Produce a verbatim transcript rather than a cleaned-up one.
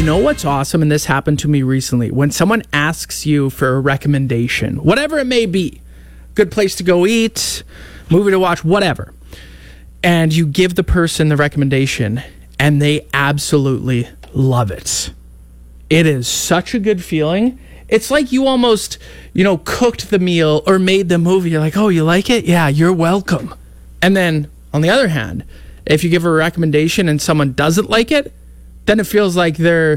know what's awesome, and this happened to me recently, when someone asks you for a recommendation, whatever it may be, good place to go eat, movie to watch, whatever, and you give the person the recommendation and they absolutely love it. It is such a good feeling. It's like you almost, you know, cooked the meal or made the movie. You're like, oh, you like it? Yeah, you're welcome. And then on the other hand, if you give a recommendation and someone doesn't like it, then it feels like they're